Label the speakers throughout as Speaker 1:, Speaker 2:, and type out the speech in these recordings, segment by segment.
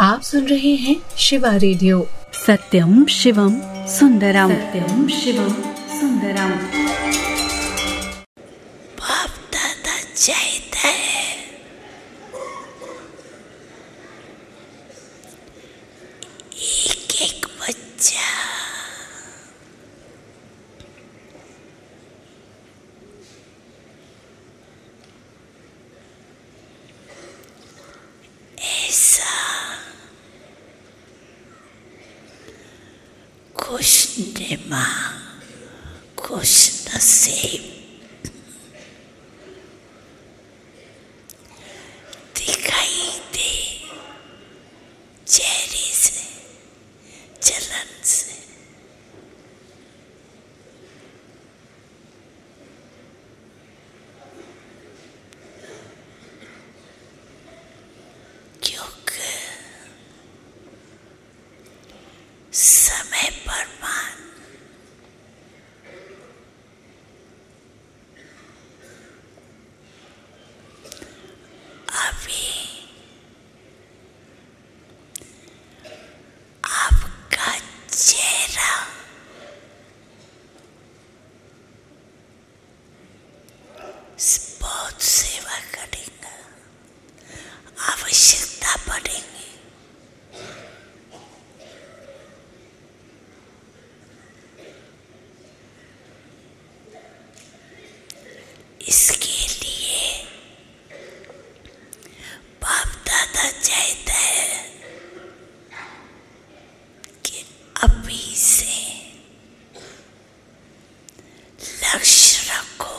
Speaker 1: आप सुन रहे हैं शिवा रेडियो।
Speaker 2: सत्यम शिवम सुंदरम, सत्यम शिवम सुंदरम।
Speaker 3: बाप दादा चाहता है एक एक बच्चा ऐसा खुशनुमा, खुशनसीब दिखाई दे, चेहरे से, चलन से। क्योंकि समय पर मान अभी आपका चेहरा बहुत सेवा करेगा, आवश्यकता पड़ेगी। इसके लिए बाप दादा चाहता है कि अभी से लक्ष्य रखो।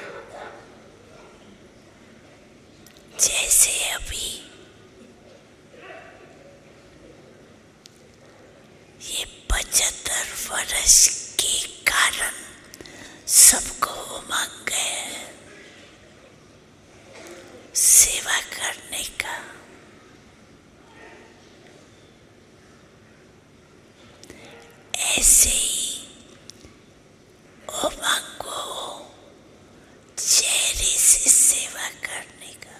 Speaker 3: जैसे अभी ये 75 वर्ष के कारण सबको उमंग है सेवा करने का। ऐसे ही उमंग हो चेहरे से सेवा करने का।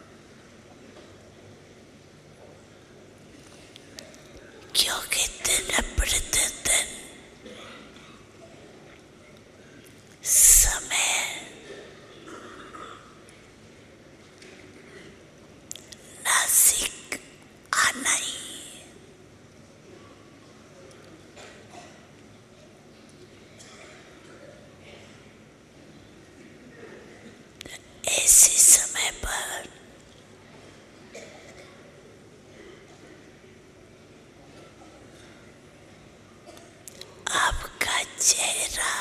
Speaker 3: क्योंकि दिन प्रतिदिन समय नासिक आना ही ऐसे समय पर आपका चेहरा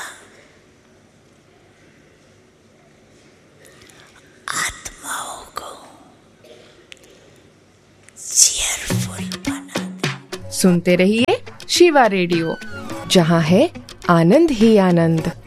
Speaker 3: आत्माओं को चीयरफुल बना दे।
Speaker 4: सुनते रहिए शिवा रेडियो, जहाँ है आनंद ही आनंद।